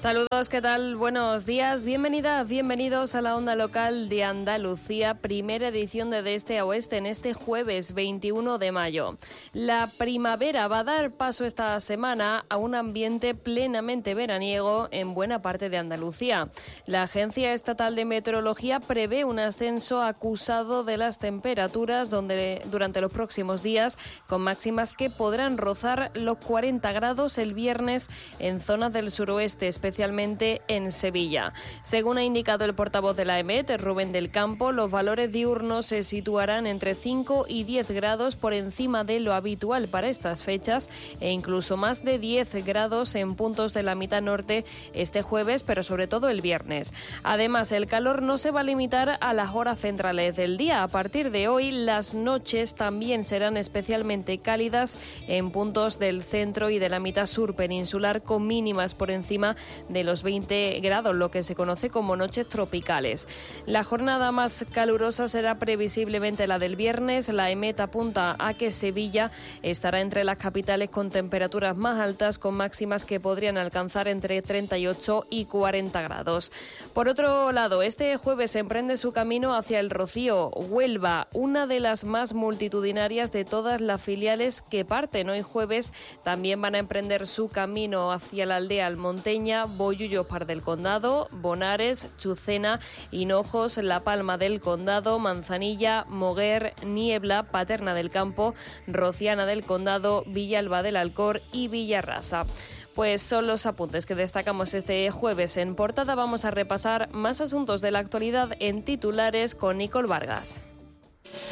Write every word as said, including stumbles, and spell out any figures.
Saludos, ¿qué tal? Buenos días, bienvenidas, bienvenidos a la Onda Local de Andalucía, primera edición de De Este a Oeste en este jueves veintiuno de mayo. La primavera va a dar paso esta semana a un ambiente plenamente veraniego en buena parte de Andalucía. La Agencia Estatal de Meteorología prevé un ascenso acusado de las temperaturas donde, durante los próximos días, con máximas que podrán rozar los cuarenta grados el viernes en zonas del suroeste, especialmente en Sevilla. Según ha indicado el portavoz de la E M E T, Rubén del Campo, los valores diurnos se situarán entre cinco y diez grados por encima de lo habitual para estas fechas e incluso más de diez grados en puntos de la mitad norte este jueves, pero sobre todo el viernes. Además, el calor no se va a limitar a las horas centrales del día. A partir de hoy, las noches también serán especialmente cálidas en puntos del centro y de la mitad sur peninsular, con mínimas por encima de los veinte grados, lo que se conoce como noches tropicales. La jornada más calurosa será previsiblemente la del viernes. La E M E T apunta a que Sevilla estará entre las capitales con temperaturas más altas, con máximas que podrían alcanzar entre treinta y ocho y cuarenta grados. Por otro lado, este jueves emprende su camino hacia el Rocío, Huelva, una de las más multitudinarias de todas las filiales que parten. Hoy jueves también van a emprender su camino hacia la aldea almonteña, Bollullos, Par del Condado, Bonares, Chucena, Hinojos, La Palma del Condado, Manzanilla, Moguer, Niebla, Paterna del Campo, Rociana del Condado, Villalba del Alcor y Villarrasa. Pues son los apuntes que destacamos este jueves en portada. Vamos a repasar más asuntos de la actualidad en titulares con Nicole Vargas.